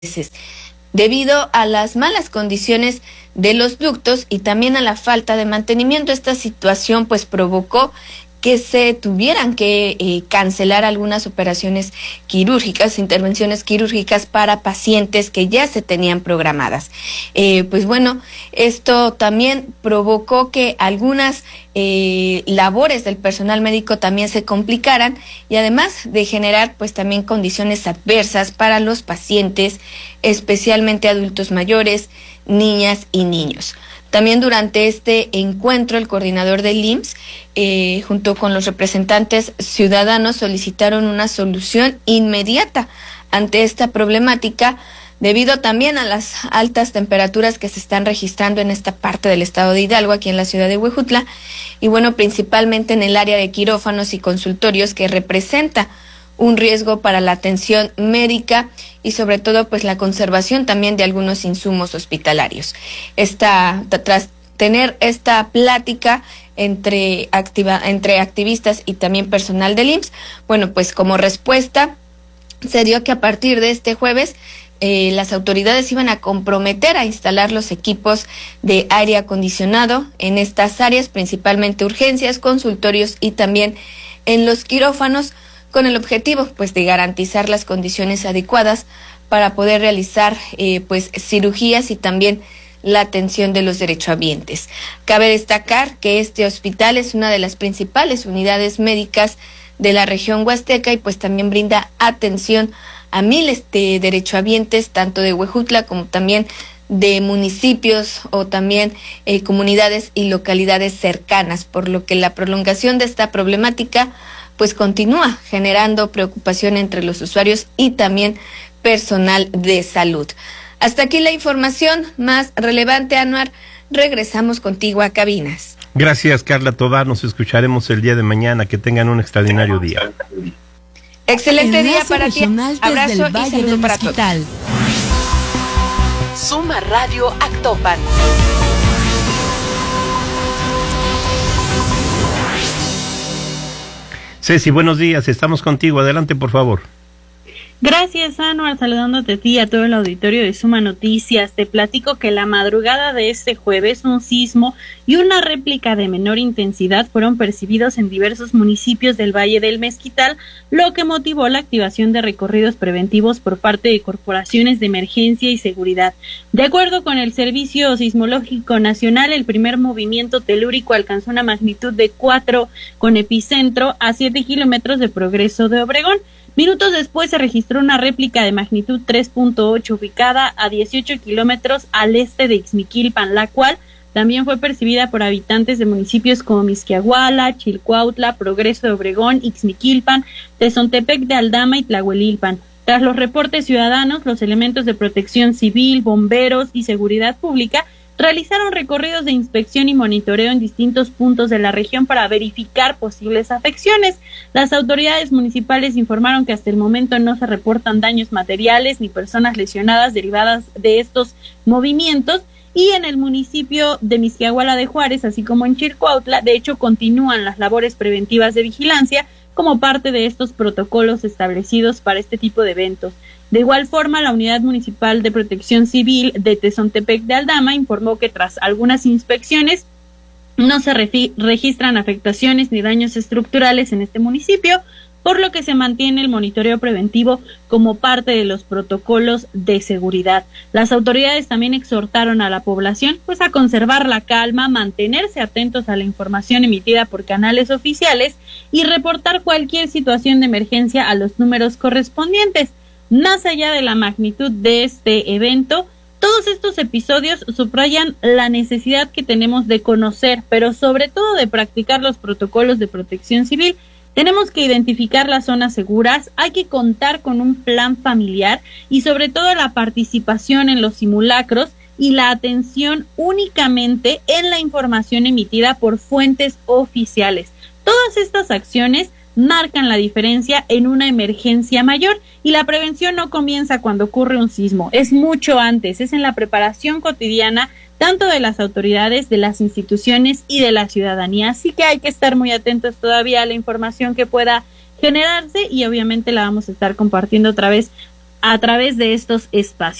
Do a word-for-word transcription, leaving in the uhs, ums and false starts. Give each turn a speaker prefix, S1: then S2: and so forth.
S1: debido a las malas condiciones de los ductos y también a la falta de mantenimiento. Esta situación pues provocó que se tuvieran que eh, cancelar algunas operaciones quirúrgicas, intervenciones quirúrgicas para pacientes que ya se tenían programadas. Eh, pues bueno, esto también provocó que algunas eh, labores del personal médico también se complicaran y además de generar pues también condiciones adversas para los pacientes, especialmente adultos mayores, niñas y niños. También durante este encuentro, el coordinador del I M S S, eh, junto con los representantes ciudadanos, solicitaron una solución inmediata ante esta problemática, debido también a las altas temperaturas que se están registrando en esta parte del estado de Hidalgo, aquí en la ciudad de Huejutla, y bueno, principalmente en el área de quirófanos y consultorios, que representa un riesgo para la atención médica y sobre todo pues la conservación también de algunos insumos hospitalarios. Esta, tras tener esta plática entre, activa, entre activistas y también personal del I M S S, bueno, pues como respuesta se dio que a partir de este jueves eh, las autoridades iban a comprometer a instalar los equipos de aire acondicionado en estas áreas, principalmente urgencias, consultorios y también en los quirófanos, con el objetivo pues de garantizar las condiciones adecuadas para poder realizar eh, pues cirugías y también la atención de los derechohabientes. Cabe destacar que este hospital es una de las principales unidades médicas de la región huasteca y pues también brinda atención a miles de derechohabientes, tanto de Huejutla como también de municipios o también eh, comunidades y localidades cercanas, por lo que la prolongación de esta problemática pues continúa generando preocupación entre los usuarios y también personal de salud. Hasta aquí la información más relevante, Anuar. Regresamos contigo a cabinas.
S2: Gracias, Carla Tobar. Nos escucharemos el día de mañana. Que tengan un extraordinario día.
S1: Excelente día para ti. Abrazo y saludo para todos.
S3: Suma Radio Actopan.
S2: Ceci, buenos días, estamos contigo, adelante por favor.
S4: Gracias, Anuar, saludándote a ti y a todo el auditorio de Suma Noticias. Te platico que la madrugada de este jueves un sismo y una réplica de menor intensidad fueron percibidos en diversos municipios del Valle del Mezquital, lo que motivó la activación de recorridos preventivos por parte de corporaciones de emergencia y seguridad. De acuerdo con el Servicio Sismológico Nacional, el primer movimiento telúrico alcanzó una magnitud de cuatro con epicentro a siete kilómetros de Progreso de Obregón. Minutos después se registró una réplica de magnitud tres punto ocho ubicada a dieciocho kilómetros al este de Ixmiquilpan, la cual también fue percibida por habitantes de municipios como Mixquiahuala, Chilcuautla, Progreso de Obregón, Ixmiquilpan, Tezontepec de Aldama y Tlahuelilpan. Tras los reportes ciudadanos, los elementos de protección civil, bomberos y seguridad pública realizaron recorridos de inspección y monitoreo en distintos puntos de la región para verificar posibles afecciones. Las autoridades municipales informaron que hasta el momento no se reportan daños materiales ni personas lesionadas derivadas de estos movimientos, y en el municipio de Mixquiahuala de Juárez, así como en Chilcuautla, de hecho continúan las labores preventivas de vigilancia como parte de estos protocolos establecidos para este tipo de eventos. De igual forma, la Unidad Municipal de Protección Civil de Tezontepec de Aldama informó que tras algunas inspecciones no se refi- registran afectaciones ni daños estructurales en este municipio, por lo que se mantiene el monitoreo preventivo como parte de los protocolos de seguridad. Las autoridades también exhortaron a la población pues a conservar la calma, mantenerse atentos a la información emitida por canales oficiales y reportar cualquier situación de emergencia a los números correspondientes. Más allá de la magnitud de este evento, todos estos episodios subrayan la necesidad que tenemos de conocer, pero sobre todo de practicar los protocolos de protección civil. Tenemos que identificar las zonas seguras, hay que contar con un plan familiar y sobre todo la participación en los simulacros y la atención únicamente en la información emitida por fuentes oficiales. Todas estas acciones marcan la diferencia en una emergencia mayor, y la prevención no comienza cuando ocurre un sismo, es mucho antes, es en la preparación cotidiana tanto de las autoridades, de las instituciones y de la ciudadanía, así que hay que estar muy atentos todavía a la información que pueda generarse y obviamente la vamos a estar compartiendo a través a través de estos espacios.